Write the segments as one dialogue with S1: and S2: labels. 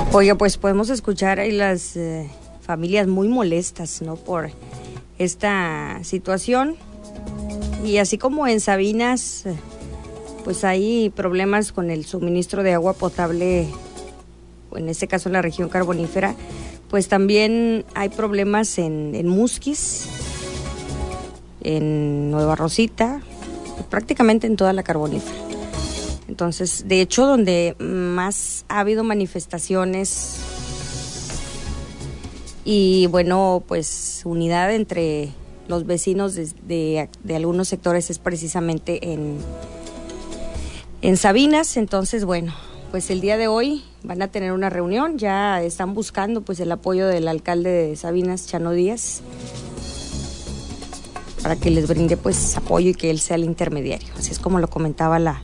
S1: Oye, pues podemos escuchar ahí las familias muy molestas, ¿no? Por esta situación. Y así como en Sabinas, pues hay problemas con el suministro de agua potable, en este caso en la región carbonífera, pues también hay problemas en Musquis, en Nueva Rosita, prácticamente en toda la carbonífera. Entonces, de hecho, donde más ha habido manifestaciones y, bueno, pues unidad entre los vecinos de algunos sectores es precisamente en Sabinas. Entonces, bueno, pues el día de hoy van a tener una reunión, ya están buscando pues el apoyo del alcalde de Sabinas, Chano Díaz, para que les brinde pues apoyo y que él sea el intermediario. Así es como lo comentaba la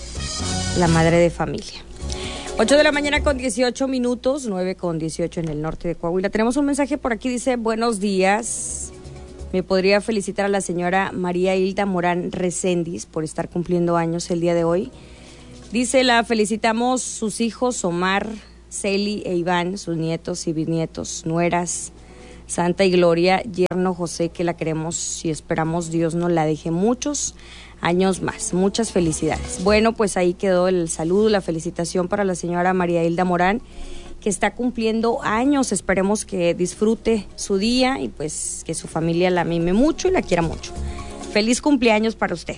S1: madre de familia. 8 de la mañana con 18 minutos, 9 con 18 en el norte de Coahuila. Tenemos un mensaje por aquí, dice: buenos días. Me podría felicitar a la señora María Hilda Morán Recendis por estar cumpliendo años el día de hoy. Dice: la felicitamos sus hijos Omar, Celi e Iván, sus nietos y bisnietos, nueras, Santa y Gloria, yerno José, que la queremos y esperamos Dios nos la deje muchos años más. Muchas felicidades. Bueno, pues ahí quedó el saludo, la felicitación para la señora María Hilda Morán, que está cumpliendo años. Esperemos que disfrute su día y pues que su familia la mime mucho y la quiera mucho. Feliz cumpleaños para usted.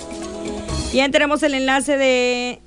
S1: Bien, tenemos el enlace de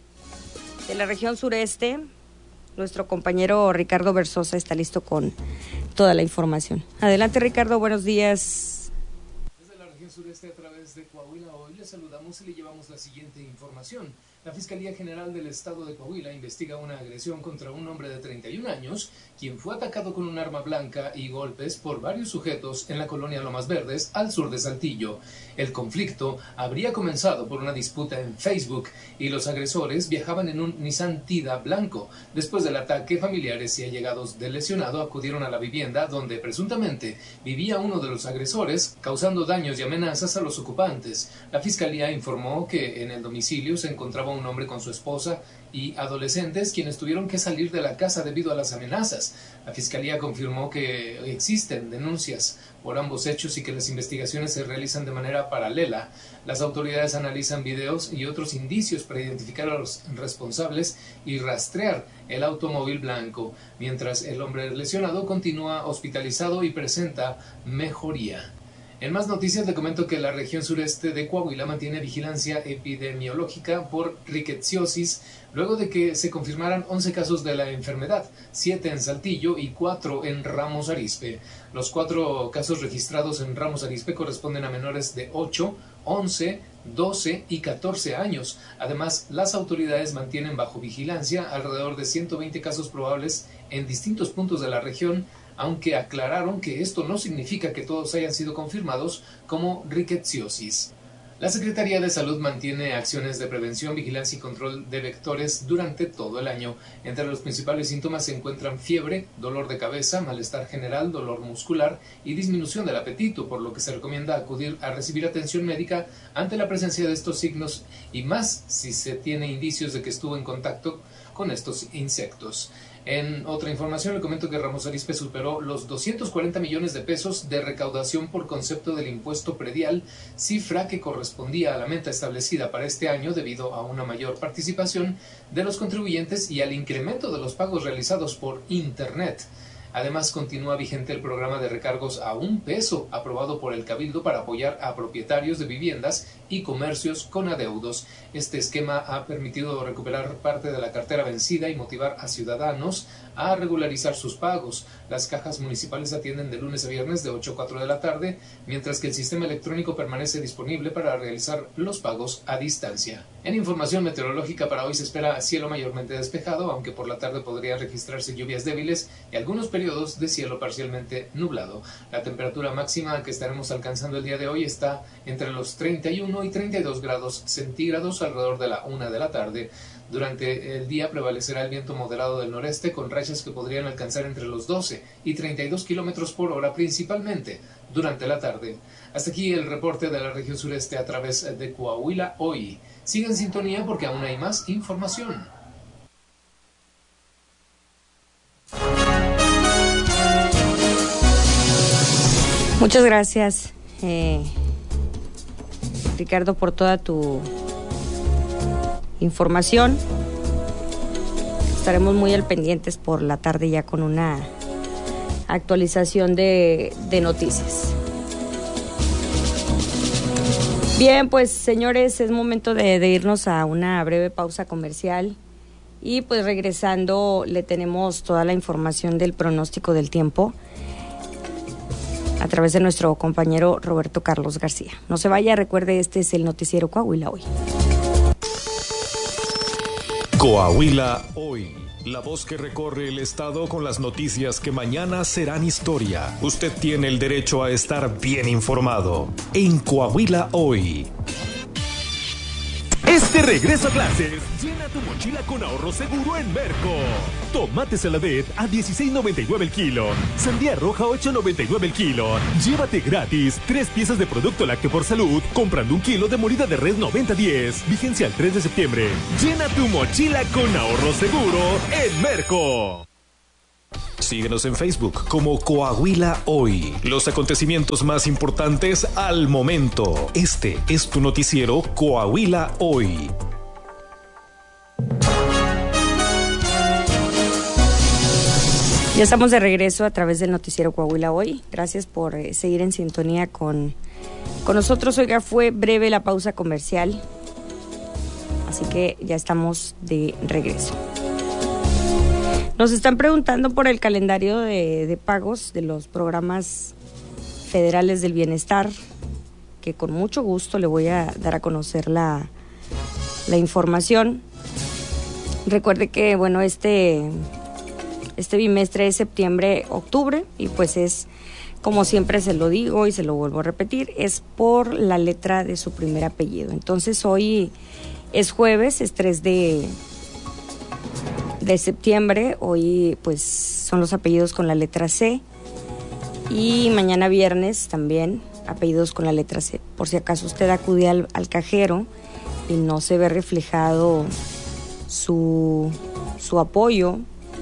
S1: la región sureste. Nuestro compañero Ricardo Versosa está listo con toda la información. Adelante, Ricardo, buenos días.
S2: Desde la región sureste a través de Coahuila, hoy le saludamos y le llevamos la siguiente información. La Fiscalía General del Estado de Coahuila investiga una agresión contra un hombre de 31 años, quien fue atacado con un arma blanca y golpes por varios sujetos en la colonia Lomas Verdes, al sur de Saltillo. El conflicto habría comenzado por una disputa en Facebook y los agresores viajaban en un Nissan Tida blanco. Después del ataque, familiares y allegados del lesionado acudieron a la vivienda donde presuntamente vivía uno de los agresores, causando daños y amenazas a los ocupantes. La Fiscalía informó que en el domicilio se encontraba un hombre con su esposa y adolescentes, quienes tuvieron que salir de la casa debido a las amenazas. La Fiscalía confirmó que existen denuncias por ambos hechos y que las investigaciones se realizan de manera paralela. Las autoridades analizan videos y otros indicios para identificar a los responsables y rastrear el automóvil blanco, mientras el hombre lesionado continúa hospitalizado y presenta mejoría. En más noticias le comento que la región sureste de Coahuila mantiene vigilancia epidemiológica por rickettsiosis luego de que se confirmaran 11 casos de la enfermedad, 7 en Saltillo y 4 en Ramos Arizpe. Los 4 casos registrados en Ramos Arizpe corresponden a menores de 8, 11, 12 y 14 años. Además, las autoridades mantienen bajo vigilancia alrededor de 120 casos probables en distintos puntos de la región, aunque aclararon que esto no significa que todos hayan sido confirmados como rickettsiosis. La Secretaría de Salud mantiene acciones de prevención, vigilancia y control de vectores durante todo el año. Entre los principales síntomas se encuentran fiebre, dolor de cabeza, malestar general, dolor muscular y disminución del apetito, por lo que se recomienda acudir a recibir atención médica ante la presencia de estos signos y más si se tiene indicios de que estuvo en contacto con estos insectos. En otra información le comento que Ramos Arizpe superó los 240 millones de pesos de recaudación por concepto del impuesto predial, cifra que correspondía a la meta establecida para este año debido a una mayor participación de los contribuyentes y al incremento de los pagos realizados por Internet. Además, continúa vigente el programa de recargos a $1 aprobado por el Cabildo para apoyar a propietarios de viviendas y comercios con adeudos. Este esquema ha permitido recuperar parte de la cartera vencida y motivar a ciudadanos a regularizar sus pagos. Las cajas municipales atienden de lunes a viernes de 8 a 4 de la tarde, mientras que el sistema electrónico permanece disponible para realizar los pagos a distancia. En información meteorológica, para hoy se espera cielo mayormente despejado, aunque por la tarde podría registrarse lluvias débiles y algunos periodos de cielo parcialmente nublado. La temperatura máxima que estaremos alcanzando el día de hoy está entre los 31 y 32 grados centígrados alrededor de la 1 de la tarde. Durante el día prevalecerá el viento moderado del noreste con rachas que podrían alcanzar entre los 12 y 32 kilómetros por hora, principalmente durante la tarde. Hasta aquí el reporte de la región sureste a través de Coahuila hoy. Siga en sintonía porque aún hay más información.
S1: Muchas gracias, Ricardo, por toda tu información. Estaremos muy al pendientes por la tarde ya con una actualización de noticias. Bien, pues señores, es momento de irnos a una breve pausa comercial y pues regresando le tenemos toda la información del pronóstico del tiempo a través de nuestro compañero Roberto Carlos García. No se vaya, recuerde, este es el noticiero Coahuila Hoy.
S3: Coahuila Hoy, la voz que recorre el estado con las noticias que mañana serán historia. Usted tiene el derecho a estar bien informado en Coahuila Hoy.
S4: Este regreso a clases, llena tu mochila con ahorro seguro en Merco. Tomate Saladet a $16.99 el kilo. Sandía roja 8.99 el kilo. Llévate gratis 3 piezas de producto lácteo por salud comprando 1 kilo de molida de res 90-10. Vigencia el 3 de septiembre. Llena tu mochila con ahorro seguro en Merco.
S3: Síguenos en Facebook como Coahuila Hoy. Los acontecimientos más importantes al momento. Este es tu noticiero Coahuila Hoy.
S1: Ya estamos de regreso a través del noticiero Coahuila Hoy. Gracias por seguir en sintonía con nosotros. Oiga, fue breve la pausa comercial, así que ya estamos de regreso. Nos están preguntando por el calendario de pagos de los programas federales del bienestar, que con mucho gusto le voy a dar a conocer la información. Recuerde que, bueno, este bimestre es septiembre-octubre y pues es, como siempre se lo digo y se lo vuelvo a repetir, es por la letra de su primer apellido. Entonces hoy es jueves, es 3 de septiembre, hoy pues son los apellidos con la letra C y mañana viernes también apellidos con la letra C. Por si acaso usted acude al cajero y no se ve reflejado su apoyo,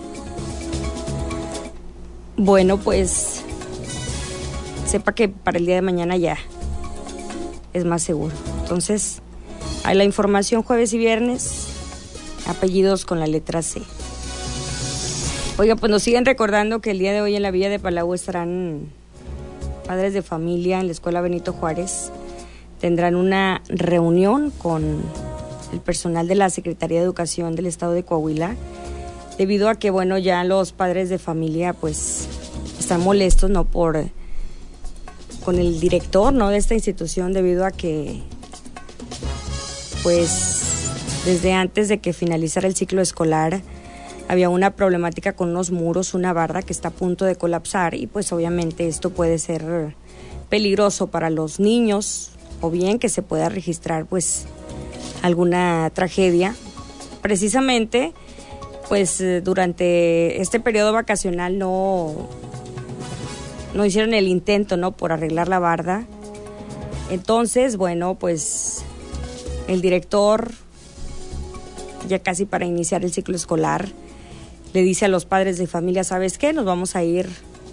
S1: bueno, pues sepa que para el día de mañana ya es más seguro. Entonces, hay la información jueves y viernes, apellidos con la letra C. Oiga, pues nos siguen recordando que el día de hoy en la Villa de Palau estarán padres de familia en la Escuela Benito Juárez. Tendrán una reunión con el personal de la Secretaría de Educación del Estado de Coahuila, debido a que, bueno, ya los padres de familia pues están molestos, ¿no?, con el director, ¿no?, de esta institución, debido a que pues desde antes de que finalizara el ciclo escolar había una problemática con unos muros, una barda que está a punto de colapsar y pues obviamente esto puede ser peligroso para los niños o bien que se pueda registrar pues alguna tragedia. Precisamente pues durante este periodo vacacional no hicieron el intento, ¿no?, por arreglar la barda. Entonces, bueno, pues el director, ya casi para iniciar el ciclo escolar, le dice a los padres de familia, ¿sabes qué? Nos vamos a ir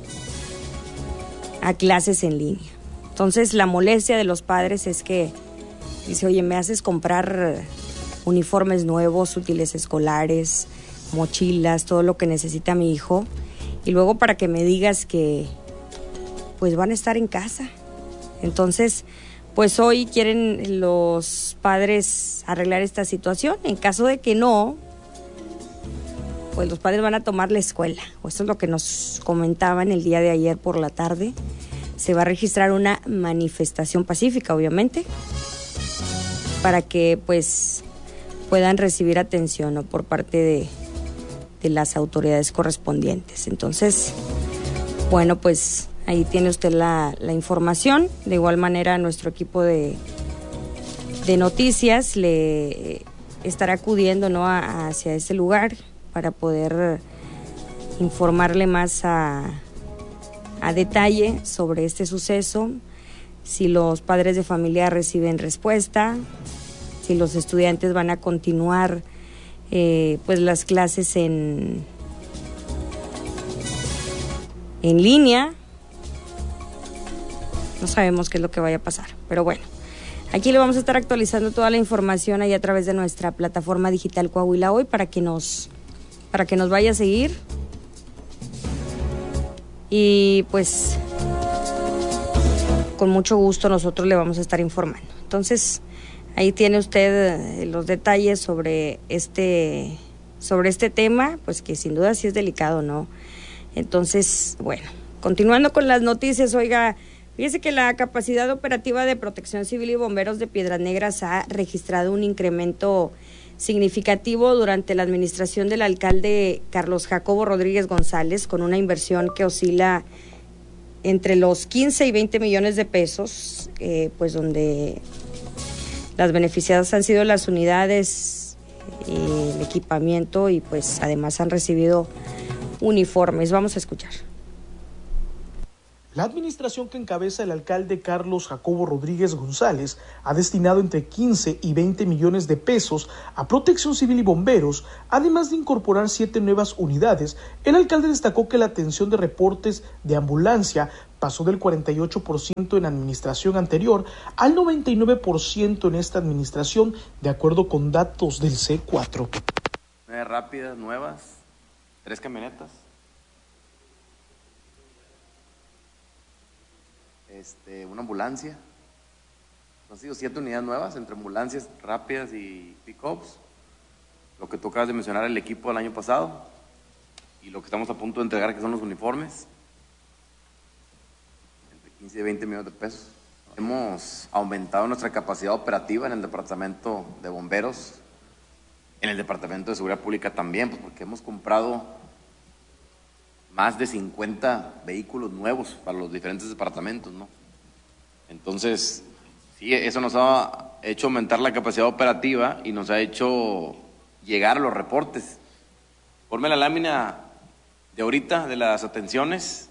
S1: a clases en línea. Entonces la molestia de los padres es que dice, oye, me haces comprar uniformes nuevos, útiles escolares, mochilas, todo lo que necesita mi hijo, y luego para que me digas que pues van a estar en casa. Entonces, pues hoy quieren los padres arreglar esta situación. En caso de que no, pues los padres van a tomar la escuela. Esto es lo que nos comentaban el día de ayer por la tarde. Se va a registrar una manifestación pacífica, obviamente, para que pues puedan recibir atención, ¿no?, por parte de las autoridades correspondientes. Entonces, bueno, pues ahí tiene usted la información. De igual manera, nuestro equipo de noticias le estará acudiendo, ¿no?, hacia ese lugar para poder informarle más a detalle sobre este suceso, si los padres de familia reciben respuesta, si los estudiantes van a continuar pues las clases en línea, No sabemos qué es lo que vaya a pasar, pero bueno. Aquí le vamos a estar actualizando toda la información ahí a través de nuestra plataforma digital Coahuila Hoy para que nos vaya a seguir. Y pues con mucho gusto nosotros le vamos a estar informando. Entonces, ahí tiene usted los detalles sobre este tema, pues que sin duda sí es delicado, ¿no? Entonces, bueno, continuando con las noticias, oiga, fíjese que la capacidad operativa de Protección Civil y Bomberos de Piedras Negras ha registrado un incremento significativo durante la administración del alcalde Carlos Jacobo Rodríguez González, con una inversión que oscila entre los 15 y 20 millones de pesos, pues donde las beneficiadas han sido las unidades, el equipamiento y pues además han recibido uniformes. Vamos a escuchar.
S5: La administración que encabeza el alcalde Carlos Jacobo Rodríguez González ha destinado entre 15 y 20 millones de pesos a Protección Civil y Bomberos, además de incorporar 7 nuevas unidades. El alcalde destacó que la atención de reportes de ambulancia pasó del 48% en administración anterior al 99% en esta administración, de acuerdo con datos del C4.
S6: 9 rápidas nuevas, 3 camionetas. Una ambulancia. Han sido 7 unidades nuevas entre ambulancias rápidas y pick-ups. Lo que tú acabas de mencionar, el equipo del año pasado. Y lo que estamos a punto de entregar, que son los uniformes. Entre 15 y 20 millones de pesos. Hemos aumentado nuestra capacidad operativa en el departamento de bomberos. En el departamento de seguridad pública también, pues porque hemos comprado más de 50 vehículos nuevos para los diferentes departamentos, ¿no? Entonces, sí, eso nos ha hecho aumentar la capacidad operativa y nos ha hecho llegar a los reportes. Ponme la lámina de ahorita de las atenciones.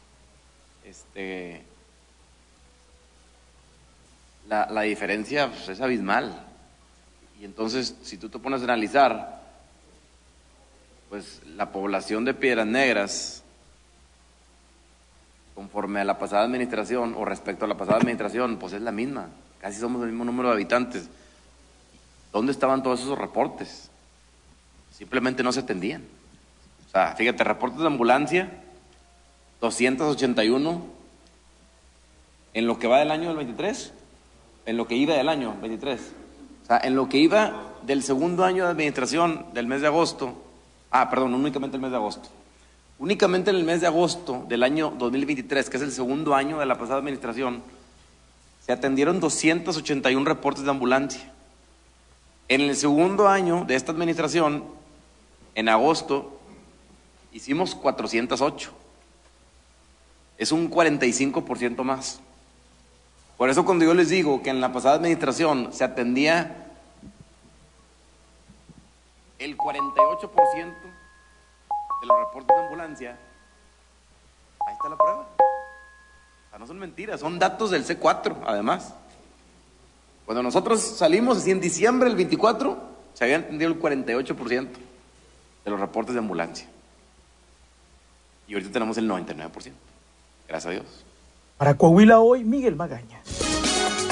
S6: La diferencia pues, es abismal. Y entonces, si tú te pones a analizar, pues la población de Piedras Negras, conforme a la pasada administración o respecto a la pasada administración, pues es la misma, casi somos el mismo número de habitantes. ¿Dónde estaban todos esos reportes? Simplemente no se atendían. O sea, fíjate, reportes de ambulancia, 281 en lo que va del año del 23, en lo que iba del año 23. O sea, en lo que iba del segundo año de administración del mes de agosto, únicamente el mes de agosto. Únicamente en el mes de agosto del año 2023, que es el segundo año de la pasada administración, se atendieron 281 reportes de ambulancia. En el segundo año de esta administración, en agosto, hicimos 408. Es un 45% más. Por eso cuando yo les digo que en la pasada administración se atendía el 48% de los reportes de ambulancia, ahí está la prueba. O sea, no son mentiras, son datos del C4, además. Cuando nosotros salimos, así en diciembre del 24, se habían atendido el 48% de los reportes de ambulancia. Y ahorita tenemos el 99%. Gracias a Dios.
S5: Para Coahuila Hoy, Miguel Magaña.